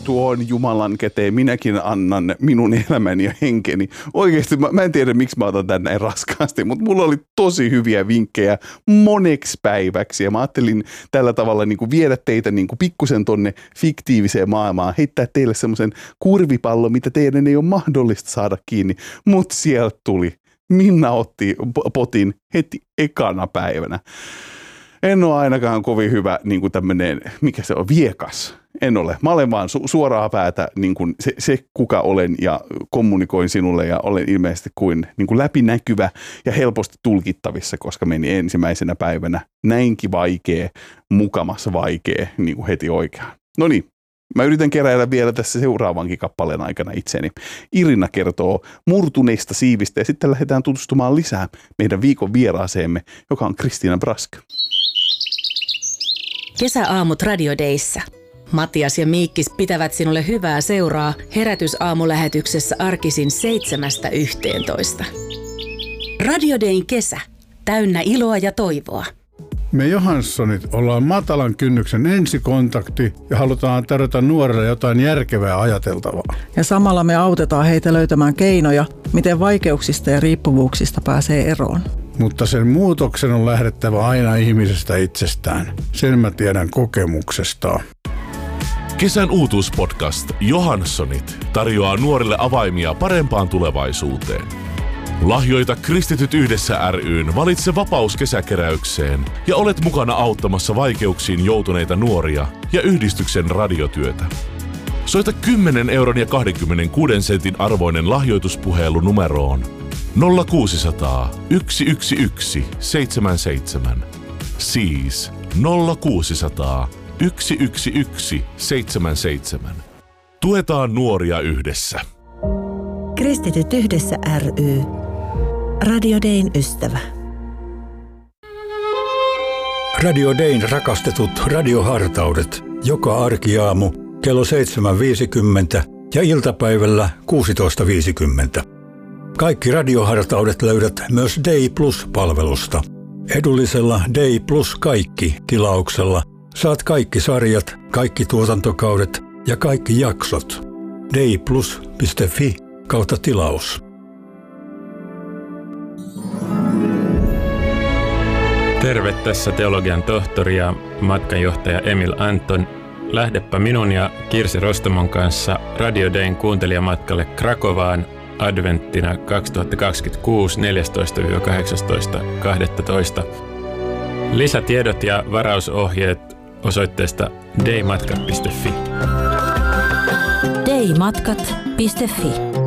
tuon Jumalan käteen, minäkin annan minun elämäni ja henkeni. Oikeasti mä en tiedä, miksi mä otan tän näin raskaasti, mutta mulla oli tosi hyviä vinkkejä moneksi päiväksi. Ja mä ajattelin tällä tavalla niin kuin viedä teitä niin kuin pikkusen tonne fiktiiviseen maailmaan, heittää teille semmoisen kurvipallon, mitä teidän ei ole mahdollista saada kiinni. Mutta sieltä tuli. Minna otti potin heti ekana päivänä. En ole ainakaan kovin hyvä niin kuin tämmöinen, mikä se on, viekas. En ole. Mä olen vaan suoraa päätä niin kuin se, kuka olen ja kommunikoin sinulle ja olen ilmeisesti kuin läpinäkyvä ja helposti tulkittavissa, koska meni ensimmäisenä päivänä näinkin vaikea, mukamassa vaikea niin kuin heti oikeaan. No niin. Mä yritän keräillä vielä tässä seuraavankin kappaleen aikana itseni. Irina kertoo murtuneista siivistä ja sitten lähdetään tutustumaan lisää meidän viikon vieraaseemme, joka on Kristiina Brask. Kesäaamut Radio Dayssä. Matias ja Miikkis pitävät sinulle hyvää seuraa herätysaamulähetyksessä arkisin 7–11. Radio Dayn kesä. Täynnä iloa ja toivoa. Me Johanssonit ollaan matalan kynnyksen ensikontakti ja halutaan tarjota nuorille jotain järkevää ajateltavaa. Ja samalla me autetaan heitä löytämään keinoja, miten vaikeuksista ja riippuvuuksista pääsee eroon. Mutta sen muutoksen on lähdettävä aina ihmisestä itsestään. Sen mä tiedän kokemuksesta. Kesän uutuuspodcast Johanssonit tarjoaa nuorille avaimia parempaan tulevaisuuteen. Lahjoita Kristityt yhdessä ry:n Valitse vapaus kesäkeräykseen ja olet mukana auttamassa vaikeuksiin joutuneita nuoria ja yhdistyksen radiotyötä. Soita 10 euron ja 26 sentin arvoinen lahjoituspuhelu numeroon 0600 111 77. Siis 0600 111 77. Tuetaan nuoria yhdessä. Kristityt yhdessä ry. Radio Dayn ystävä. Radio Dayn rakastetut radiohartaudet. Joka arkiaamu kello 7.50 ja iltapäivällä 16.50. Kaikki radiohartaudet löydät myös Day Plus-palvelusta. Edullisella Day Plus kaikki -tilauksella saat kaikki sarjat, kaikki tuotantokaudet ja kaikki jaksot. dayplus.fi/tilaus. Terve, tässä teologian tohtori ja matkanjohtaja Emil Anton. Lähdepä minun ja Kirsi Rostamon kanssa Radio Dayn kuuntelijamatkalle Krakovaan adventtina 2026 14–18.12. Lisätiedot ja varausohjeet osoitteesta daymatkat.fi. daymatkat.fi